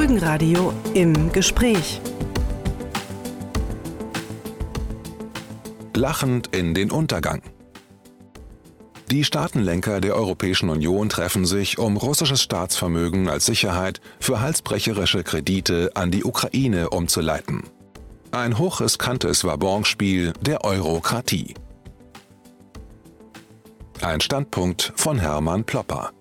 Folgenradio im Gespräch. Lachend in den Untergang. Die Staatenlenker der Europäischen Union treffen sich, um russisches Staatsvermögen als Sicherheit für halsbrecherische Kredite an die Ukraine umzuleiten. Ein hochriskantes Wabonspiel der Eurokratie. Ein Standpunkt von Hermann Plopper.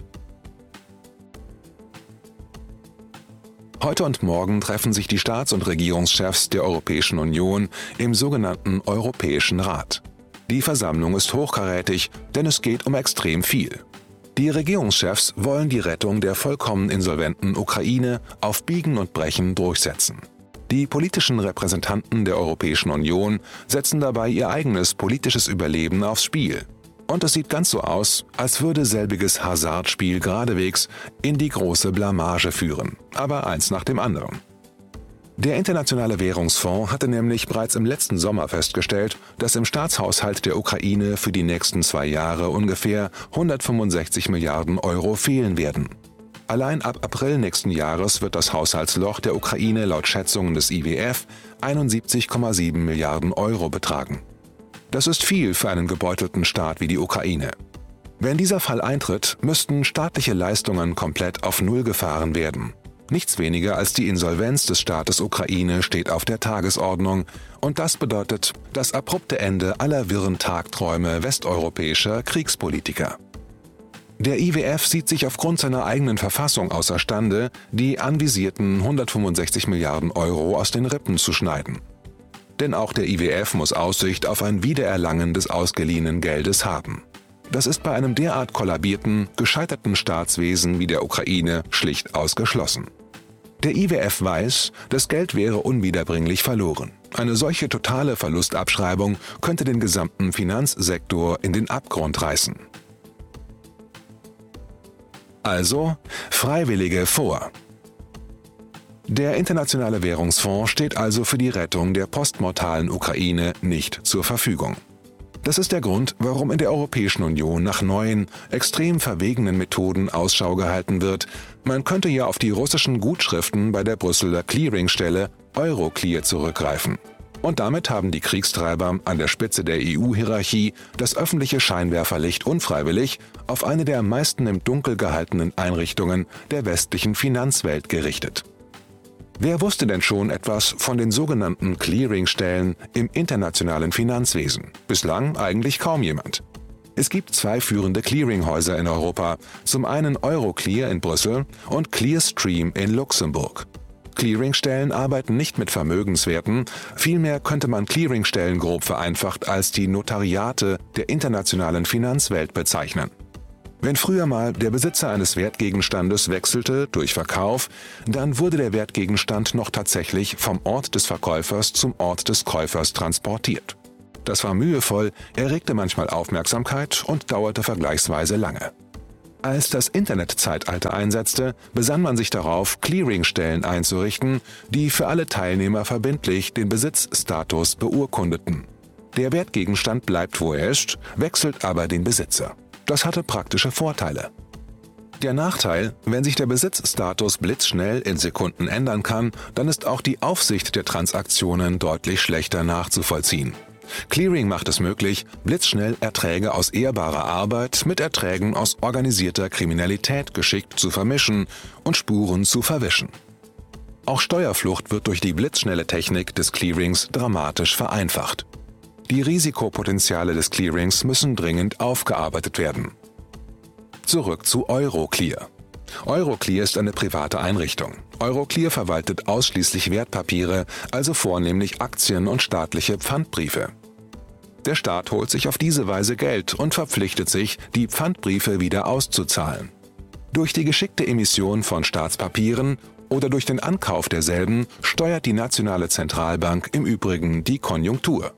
Heute und morgen treffen sich die Staats- und Regierungschefs der Europäischen Union im sogenannten Europäischen Rat. Die Versammlung ist hochkarätig, denn es geht um extrem viel. Die Regierungschefs wollen die Rettung der vollkommen insolventen Ukraine auf Biegen und Brechen durchsetzen. Die politischen Repräsentanten der Europäischen Union setzen dabei ihr eigenes politisches Überleben aufs Spiel. Und es sieht ganz so aus, als würde selbiges Hasardspiel geradewegs in die große Blamage führen, aber eins nach dem anderen. Der Internationale Währungsfonds hatte nämlich bereits im letzten Sommer festgestellt, dass im Staatshaushalt der Ukraine für die nächsten 2 Jahre ungefähr 165 Milliarden Euro fehlen werden. Allein ab April nächsten Jahres wird das Haushaltsloch der Ukraine laut Schätzungen des IWF 71,7 Milliarden Euro betragen. Das ist viel für einen gebeutelten Staat wie die Ukraine. Wenn dieser Fall eintritt, müssten staatliche Leistungen komplett auf Null gefahren werden. Nichts weniger als die Insolvenz des Staates Ukraine steht auf der Tagesordnung und das bedeutet das abrupte Ende aller wirren Tagträume westeuropäischer Kriegspolitiker. Der IWF sieht sich aufgrund seiner eigenen Verfassung außerstande, die anvisierten 165 Milliarden Euro aus den Rippen zu schneiden. Denn auch der IWF muss Aussicht auf ein Wiedererlangen des ausgeliehenen Geldes haben. Das ist bei einem derart kollabierten, gescheiterten Staatswesen wie der Ukraine schlicht ausgeschlossen. Der IWF weiß, das Geld wäre unwiederbringlich verloren. Eine solche totale Verlustabschreibung könnte den gesamten Finanzsektor in den Abgrund reißen. Also, Freiwillige vor. Der Internationale Währungsfonds steht also für die Rettung der postmortalen Ukraine nicht zur Verfügung. Das ist der Grund, warum in der Europäischen Union nach neuen, extrem verwegenen Methoden Ausschau gehalten wird. Man könnte ja auf die russischen Gutschriften bei der Brüsseler Clearingstelle Euroclear zurückgreifen. Und damit haben die Kriegstreiber an der Spitze der EU-Hierarchie das öffentliche Scheinwerferlicht unfreiwillig auf eine der am meisten im Dunkel gehaltenen Einrichtungen der westlichen Finanzwelt gerichtet. Wer wusste denn schon etwas von den sogenannten Clearingstellen im internationalen Finanzwesen? Bislang eigentlich kaum jemand. Es gibt 2 führende Clearinghäuser in Europa, zum einen Euroclear in Brüssel und Clearstream in Luxemburg. Clearingstellen arbeiten nicht mit Vermögenswerten, vielmehr könnte man Clearingstellen grob vereinfacht als die Notariate der internationalen Finanzwelt bezeichnen. Wenn früher mal der Besitzer eines Wertgegenstandes wechselte durch Verkauf, dann wurde der Wertgegenstand noch tatsächlich vom Ort des Verkäufers zum Ort des Käufers transportiert. Das war mühevoll, erregte manchmal Aufmerksamkeit und dauerte vergleichsweise lange. Als das Internetzeitalter einsetzte, besann man sich darauf, Clearingstellen einzurichten, die für alle Teilnehmer verbindlich den Besitzstatus beurkundeten. Der Wertgegenstand bleibt, wo er ist, wechselt aber den Besitzer. Das hatte praktische Vorteile. Der Nachteil, wenn sich der Besitzstatus blitzschnell in Sekunden ändern kann, dann ist auch die Aufsicht der Transaktionen deutlich schlechter nachzuvollziehen. Clearing macht es möglich, blitzschnell Erträge aus ehrbarer Arbeit mit Erträgen aus organisierter Kriminalität geschickt zu vermischen und Spuren zu verwischen. Auch Steuerflucht wird durch die blitzschnelle Technik des Clearings dramatisch vereinfacht. Die Risikopotenziale des Clearings müssen dringend aufgearbeitet werden. Zurück zu Euroclear. Euroclear ist eine private Einrichtung. Euroclear verwaltet ausschließlich Wertpapiere, also vornehmlich Aktien und staatliche Pfandbriefe. Der Staat holt sich auf diese Weise Geld und verpflichtet sich, die Pfandbriefe wieder auszuzahlen. Durch die geschickte Emission von Staatspapieren oder durch den Ankauf derselben steuert die nationale Zentralbank im Übrigen die Konjunktur.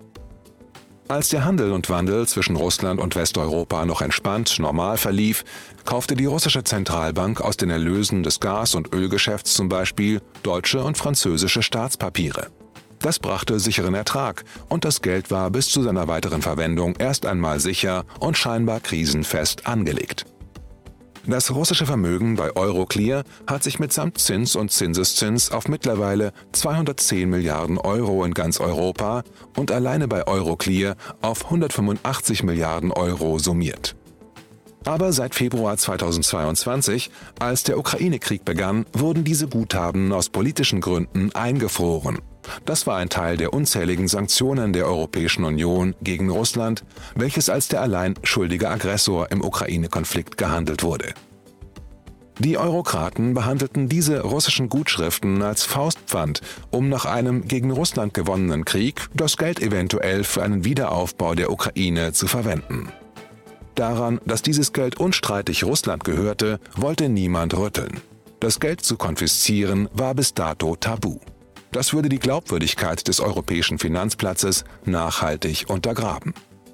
Als der Handel und Wandel zwischen Russland und Westeuropa noch entspannt normal verlief, kaufte die russische Zentralbank aus den Erlösen des Gas- und Ölgeschäfts zum Beispiel deutsche und französische Staatspapiere. Das brachte sicheren Ertrag und das Geld war bis zu seiner weiteren Verwendung erst einmal sicher und scheinbar krisenfest angelegt. Das russische Vermögen bei Euroclear hat sich mitsamt Zins und Zinseszins auf mittlerweile 210 Milliarden Euro in ganz Europa und alleine bei Euroclear auf 185 Milliarden Euro summiert. Aber seit Februar 2022, als der Ukraine-Krieg begann, wurden diese Guthaben aus politischen Gründen eingefroren. Das war ein Teil der unzähligen Sanktionen der Europäischen Union gegen Russland, welches als der allein schuldige Aggressor im Ukraine-Konflikt gehandelt wurde. Die Eurokraten behandelten diese russischen Gutschriften als Faustpfand, um nach einem gegen Russland gewonnenen Krieg das Geld eventuell für einen Wiederaufbau der Ukraine zu verwenden. Daran, dass dieses Geld unstreitig Russland gehörte, wollte niemand rütteln. Das Geld zu konfiszieren war bis dato tabu. Das würde die Glaubwürdigkeit des europäischen Finanzplatzes nachhaltig untergraben.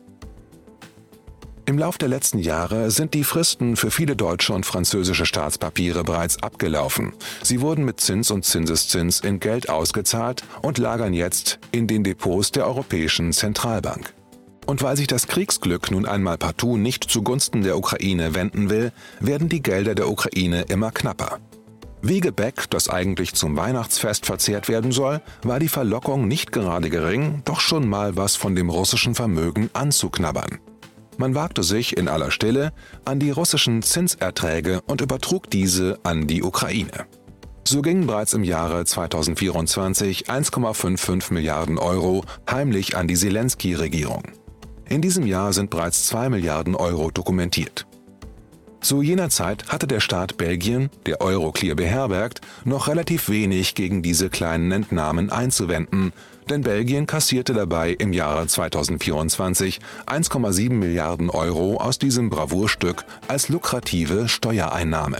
Im Lauf der letzten Jahre sind die Fristen für viele deutsche und französische Staatspapiere bereits abgelaufen. Sie wurden mit Zins und Zinseszins in Geld ausgezahlt und lagern jetzt in den Depots der Europäischen Zentralbank. Und weil sich das Kriegsglück nun einmal partout nicht zugunsten der Ukraine wenden will, werden die Gelder der Ukraine immer knapper. Wie Gebäck, das eigentlich zum Weihnachtsfest verzehrt werden soll, war die Verlockung nicht gerade gering, doch schon mal was von dem russischen Vermögen anzuknabbern. Man wagte sich in aller Stille an die russischen Zinserträge und übertrug diese an die Ukraine. So gingen bereits im Jahre 2024 1,55 Milliarden Euro heimlich an die Selenskyj-Regierung. In diesem Jahr sind bereits 2 Milliarden Euro dokumentiert. Zu jener Zeit hatte der Staat Belgien, der Euroclear beherbergt, noch relativ wenig gegen diese kleinen Entnahmen einzuwenden, denn Belgien kassierte dabei im Jahre 2024 1,7 Milliarden Euro aus diesem Bravourstück als lukrative Steuereinnahme.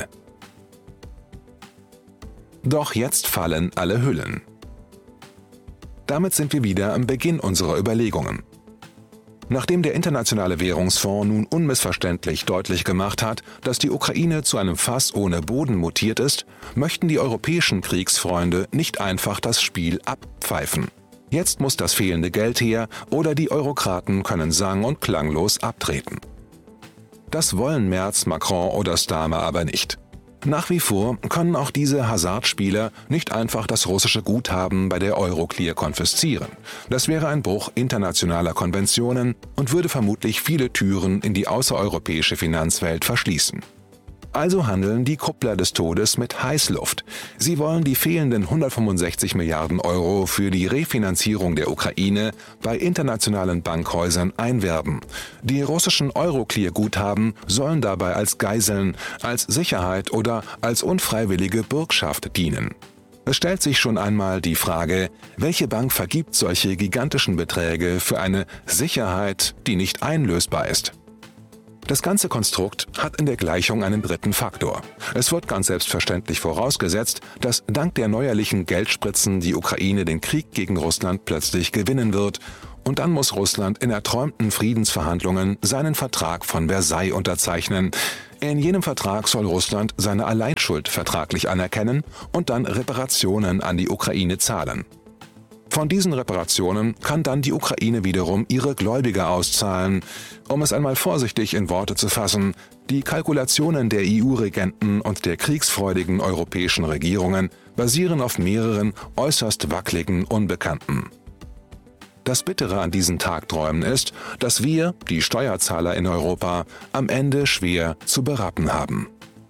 Doch jetzt fallen alle Hüllen. Damit sind wir wieder am Beginn unserer Überlegungen. Nachdem der Internationale Währungsfonds nun unmissverständlich deutlich gemacht hat, dass die Ukraine zu einem Fass ohne Boden mutiert ist, möchten die europäischen Kriegsfreunde nicht einfach das Spiel abpfeifen. Jetzt muss das fehlende Geld her oder die Eurokraten können sang- und klanglos abtreten. Das wollen Merz, Macron oder Starmer aber nicht. Nach wie vor können auch diese Hasardspieler nicht einfach das russische Guthaben bei der Euroclear konfiszieren. Das wäre ein Bruch internationaler Konventionen und würde vermutlich viele Türen in die außereuropäische Finanzwelt verschließen. Also handeln die Kuppler des Todes mit Heißluft. Sie wollen die fehlenden 165 Milliarden Euro für die Refinanzierung der Ukraine bei internationalen Bankhäusern einwerben. Die russischen Euroclear-Guthaben sollen dabei als Geiseln, als Sicherheit oder als unfreiwillige Bürgschaft dienen. Es stellt sich schon einmal die Frage, welche Bank vergibt solche gigantischen Beträge für eine Sicherheit, die nicht einlösbar ist? Das ganze Konstrukt hat in der Gleichung einen dritten Faktor. Es wird ganz selbstverständlich vorausgesetzt, dass dank der neuerlichen Geldspritzen die Ukraine den Krieg gegen Russland plötzlich gewinnen wird, und dann muss Russland in erträumten Friedensverhandlungen seinen Vertrag von Versailles unterzeichnen. In jenem Vertrag soll Russland seine Alleinschuld vertraglich anerkennen und dann Reparationen an die Ukraine zahlen. Von diesen Reparationen kann dann die Ukraine wiederum ihre Gläubiger auszahlen. Um es einmal vorsichtig in Worte zu fassen, die Kalkulationen der EU-Regenten und der kriegsfreudigen europäischen Regierungen basieren auf mehreren äußerst wackeligen Unbekannten. Das Bittere an diesen Tagträumen ist, dass wir, die Steuerzahler in Europa, am Ende schwer zu berappen haben.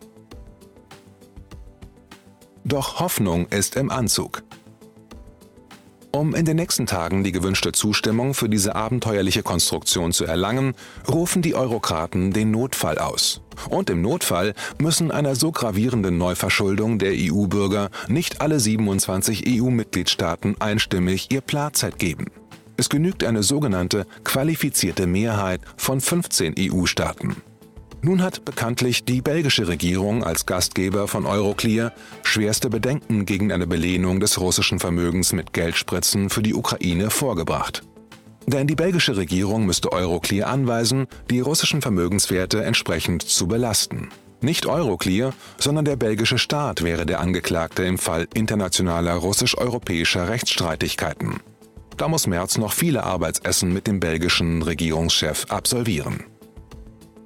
Doch Hoffnung ist im Anzug. Um in den nächsten Tagen die gewünschte Zustimmung für diese abenteuerliche Konstruktion zu erlangen, rufen die Eurokraten den Notfall aus. Und im Notfall müssen einer so gravierenden Neuverschuldung der EU-Bürger nicht alle 27 EU-Mitgliedstaaten einstimmig ihr Platzett geben. Es genügt eine sogenannte qualifizierte Mehrheit von 15 EU-Staaten. Nun hat bekanntlich die belgische Regierung als Gastgeber von Euroclear schwerste Bedenken gegen eine Belehnung des russischen Vermögens mit Geldspritzen für die Ukraine vorgebracht. Denn die belgische Regierung müsste Euroclear anweisen, die russischen Vermögenswerte entsprechend zu belasten. Nicht Euroclear, sondern der belgische Staat wäre der Angeklagte im Fall internationaler russisch-europäischer Rechtsstreitigkeiten. Da muss Merz noch viele Arbeitsessen mit dem belgischen Regierungschef absolvieren.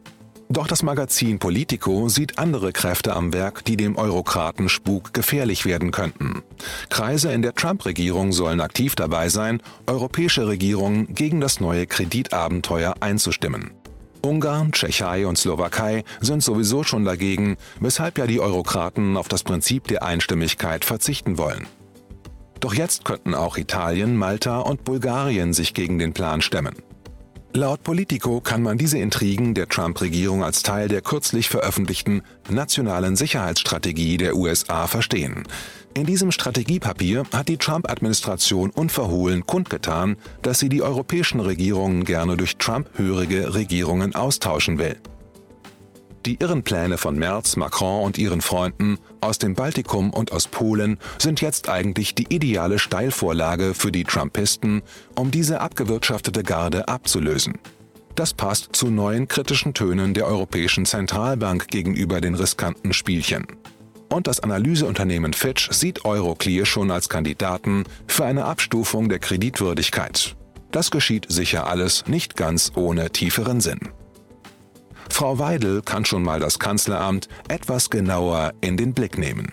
Doch das Magazin Politico sieht andere Kräfte am Werk, die dem Eurokratenspuk gefährlich werden könnten. Kreise in der Trump-Regierung sollen aktiv dabei sein, europäische Regierungen gegen das neue Kreditabenteuer einzustimmen. Ungarn, Tschechei und Slowakei sind sowieso schon dagegen, weshalb ja die Eurokraten auf das Prinzip der Einstimmigkeit verzichten wollen. Doch jetzt könnten auch Italien, Malta und Bulgarien sich gegen den Plan stemmen. Laut Politico kann man diese Intrigen der Trump-Regierung als Teil der kürzlich veröffentlichten nationalen Sicherheitsstrategie der USA verstehen. In diesem Strategiepapier hat die Trump-Administration unverhohlen kundgetan, dass sie die europäischen Regierungen gerne durch Trump-hörige Regierungen austauschen will. Die irren Pläne von Merz, Macron und ihren Freunden aus dem Baltikum und aus Polen sind jetzt eigentlich die ideale Steilvorlage für die Trumpisten, um diese abgewirtschaftete Garde abzulösen. Das passt zu neuen kritischen Tönen der Europäischen Zentralbank gegenüber den riskanten Spielchen. Und das Analyseunternehmen Fitch sieht Euroclear schon als Kandidaten für eine Abstufung der Kreditwürdigkeit. Das geschieht sicher alles nicht ganz ohne tieferen Sinn. Frau Weidel kann schon mal das Kanzleramt etwas genauer in den Blick nehmen.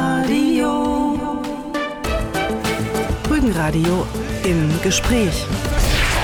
Rügenradio im Gespräch.